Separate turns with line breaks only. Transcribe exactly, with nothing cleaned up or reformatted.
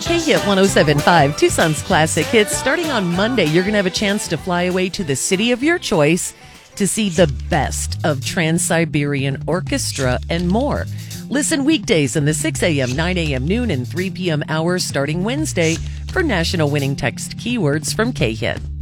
K-Hit one oh seven point five, Tucson's classic hits. Starting on Monday, you're going to have a chance to fly away to the city of your choice to see the best of Trans-Siberian Orchestra and more. Listen weekdays in the six a.m., nine a.m., noon, and three p.m. hours starting Wednesday for national winning text keywords from K-Hit.